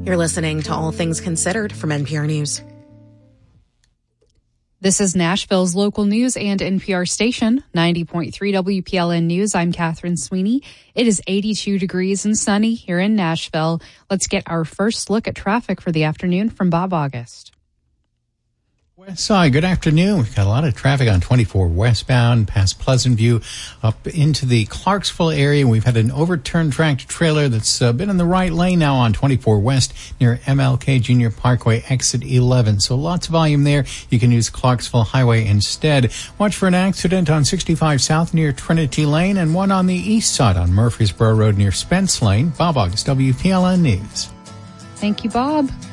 You're listening to All Things Considered from NPR News. This is Nashville's local news and NPR station, 90.3 WPLN News. I'm Catherine Sweeney. It is 82 degrees and sunny here in Nashville. Let's get our first look at traffic for the afternoon from Bob August. West Side, good afternoon. We've got a lot of traffic on 24 westbound past Pleasant View up into the Clarksville area. We've had an overturned tractor trailer that's been in the right lane now on 24 West near MLK Junior Parkway, exit 11. So lots of volume there. You can use Clarksville Highway instead. Watch for an accident on 65 South near Trinity Lane and one on the east side on Murfreesboro Road near Spence Lane. Bob August, WPLN News. Thank you, Bob.